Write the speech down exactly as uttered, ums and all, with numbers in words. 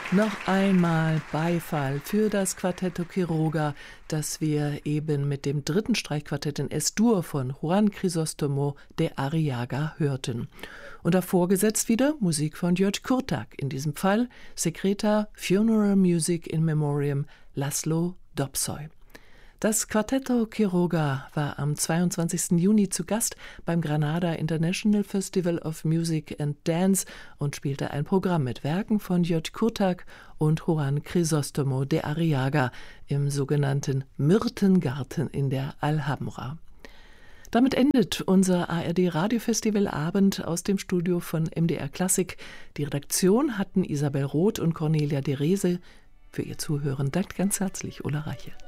Noch einmal Beifall für das Quartetto Quiroga, das wir eben mit dem dritten Streichquartett in Es-Dur von Juan Crisóstomo de Arriaga hörten. Und davor gesetzt wieder Musik von György Kurták, in diesem Fall Secreta Funeral Music in Memoriam László Dobsoy. Das Quartetto Quiroga war am zweiundzwanzigsten Juni zu Gast beim Granada International Festival of Music and Dance und spielte ein Programm mit Werken von György Kurták und Juan Crisóstomo de Arriaga im sogenannten Myrtengarten in der Alhambra. Damit endet unser A R D-Radiofestivalabend aus dem Studio von M D R Klassik. Die Redaktion hatten Isabel Roth und Cornelia de Rese. Für Ihr Zuhören dankt ganz herzlich Ulla Reiche.